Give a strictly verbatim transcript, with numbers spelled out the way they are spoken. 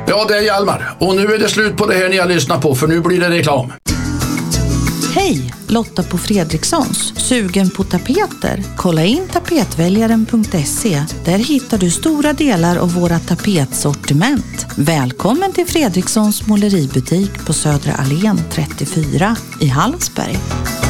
Ja, det är Hjalmar. Och nu är det slut på det här ni har lyssnat på, för nu blir det reklam. Hej, Lotta på Fredrikssons. Sugen på tapeter? Kolla in tapetväljaren punkt se. Där hittar du stora delar av våra tapetsortiment. Välkommen till Fredrikssons måleributik på Södra Allén trettiofyra i Hallsberg.